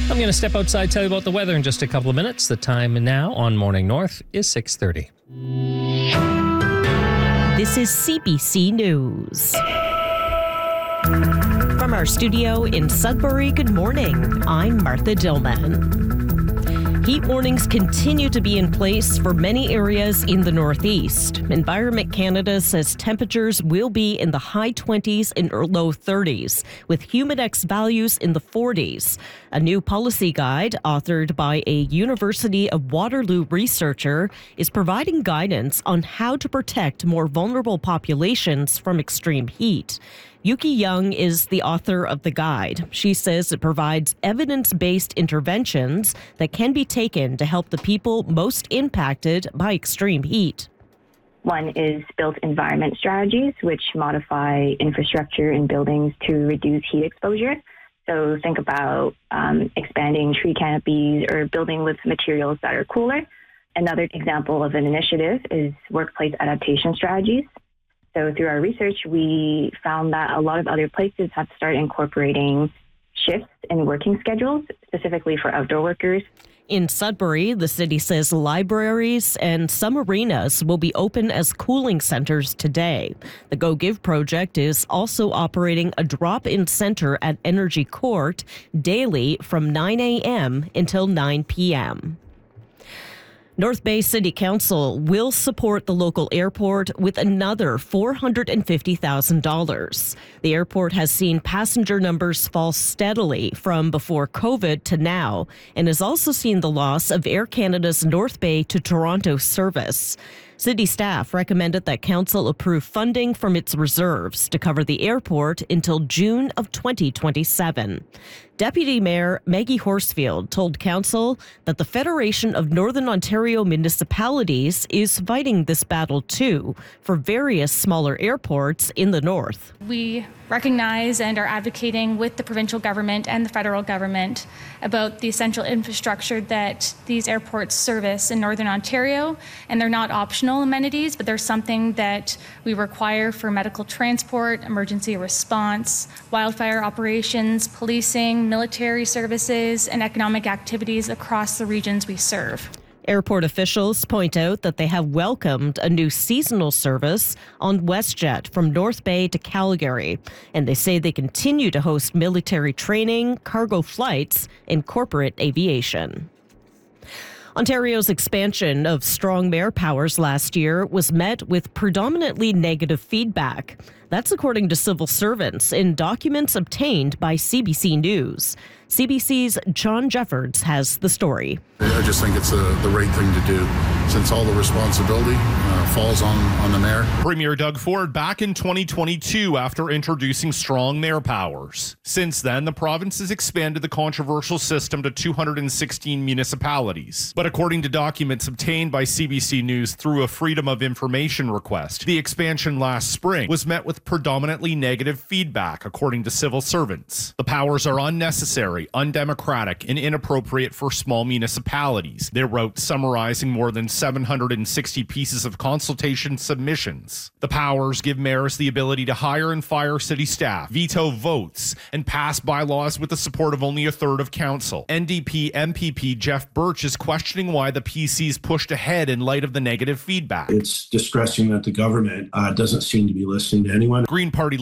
I'm going to step outside, tell you about the weather in just a couple of minutes. The time now on Morning North is 6:30. This is CBC News. From our studio in Sudbury, good morning. I'm Martha Dillman. Heat warnings continue to be in place for many areas in the Northeast. Environment Canada says temperatures will be in the high 20s and low 30s, with humidex values in the 40s. A new policy guide authored by a University of Waterloo researcher is providing guidance on how to protect more vulnerable populations from extreme heat. Yuki Young is the author of the guide. She says it provides evidence-based interventions that can be taken to help the people most impacted by extreme heat. One is built environment strategies, which modify infrastructure in buildings to reduce heat exposure. So think about expanding tree canopies or building with materials that are cooler. Another example of an initiative is workplace adaptation strategies. So through our research, we found that a lot of other places have started incorporating shifts in working schedules, specifically for outdoor workers. In Sudbury, the city says libraries and some arenas will be open as cooling centers today. The Go Give project is also operating a drop-in center at Energy Court daily from 9 a.m. until 9 p.m. North Bay City Council will support the local airport with another $450,000. The airport has seen passenger numbers fall steadily from before COVID to now and has also seen the loss of Air Canada's North Bay to Toronto service. City staff recommended that Council approve funding from its reserves to cover the airport until June of 2027. Deputy Mayor Maggie Horsfield told Council that the Federation of Northern Ontario Municipalities is fighting this battle too for various smaller airports in the north. We recognize and are advocating with the provincial government and the federal government about the essential infrastructure that these airports service in Northern Ontario, and they're not optional amenities, but they're something that we require for medical transport, emergency response, wildfire operations, policing, military services, and economic activities across the regions we serve. Airport officials point out that they have welcomed a new seasonal service on WestJet from North Bay to Calgary, and they say they continue to host military training, cargo flights, and corporate aviation. Ontario's expansion of strong mayor powers last year was met with predominantly negative feedback. That's according to civil servants in documents obtained by CBC News. CBC's John Jeffords has the story. I just think it's the right thing to do, since all the responsibility falls on the mayor. Premier Doug Ford back in 2022 after introducing strong mayor powers. Since then, the province has expanded the controversial system to 216 municipalities. But according to documents obtained by CBC News through a Freedom of Information request, the expansion last spring was met with predominantly negative feedback, according to civil servants. The powers are unnecessary, undemocratic, and inappropriate for small municipalities, they wrote, summarizing more than 760 pieces of consultation submissions. The powers give mayors the ability to hire and fire city staff, veto votes, and pass bylaws with the support of only a third of council. NDP MPP Jeff Birch is questioning why the PCs pushed ahead in light of the negative feedback. It's distressing that the government doesn't seem to be listening to anyone. Green Party